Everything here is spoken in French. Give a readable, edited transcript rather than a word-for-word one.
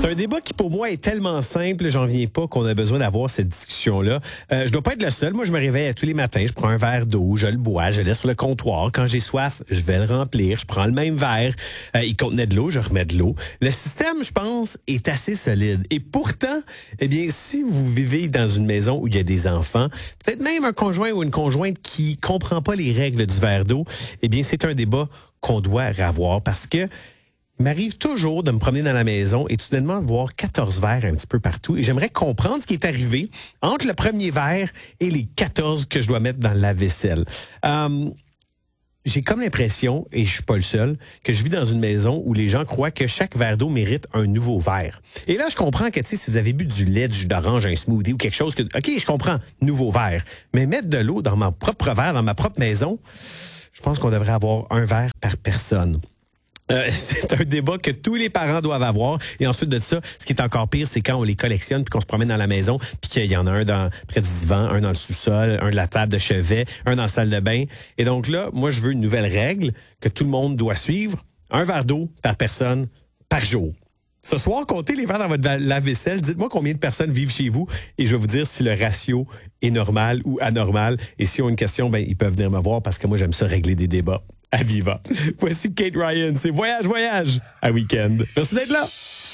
C'est un débat qui, pour moi, est tellement simple, j'en viens pas qu'on a besoin d'avoir cette discussion-là. Je dois pas être le seul. Moi, je me réveille tous les matins, je prends un verre d'eau, je le bois, je le laisse sur le comptoir. Quand j'ai soif, je vais le remplir. Je prends le même verre. Il contenait de l'eau, je remets de l'eau. Le système, je pense, est assez solide. Et pourtant, eh bien, si vous vivez dans une maison où il y a des enfants, peut-être même un conjoint ou une conjointe qui comprend pas les règles du verre d'eau, eh bien, c'est un débat qu'on doit avoir parce que il m'arrive toujours de me promener dans la maison et soudainement de voir 14 verres un petit peu partout. Et j'aimerais comprendre ce qui est arrivé entre le premier verre et les 14 que je dois mettre dans la vaisselle. J'ai comme l'impression, et je suis pas le seul, que je vis dans une maison où les gens croient que chaque verre d'eau mérite un nouveau verre. Et là, je comprends que, si vous avez bu du lait, du jus d'orange, un smoothie ou quelque chose que, OK, je comprends, nouveau verre. Mais mettre de l'eau dans mon propre verre, dans ma propre maison, je pense qu'on devrait avoir un verre par personne. C'est un débat que tous les parents doivent avoir. Et ensuite de ça, ce qui est encore pire, c'est quand on les collectionne puis qu'on se promène dans la maison puis qu'il y en a un près du divan, un dans le sous-sol, un de la table de chevet, un dans la salle de bain. Et donc là, moi, je veux une nouvelle règle que tout le monde doit suivre. Un verre d'eau par personne par jour. Ce soir, comptez les verres dans votre lave-vaisselle. Dites-moi combien de personnes vivent chez vous et je vais vous dire si le ratio est normal ou anormal. Et si on a une question, ils peuvent venir me voir parce que moi, j'aime ça régler des débats. À Viva. Voici Kate Ryan. C'est Voyage, Voyage à Week-end. Merci d'être là.